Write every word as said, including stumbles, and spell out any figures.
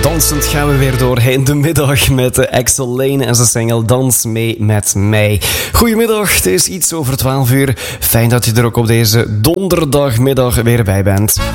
Dansend gaan we weer door in de middag met Axel Lane en zijn single Dans mee met mij. Goedemiddag, het is iets over twaalf uur. Fijn dat je er ook op deze donderdagmiddag weer bij bent.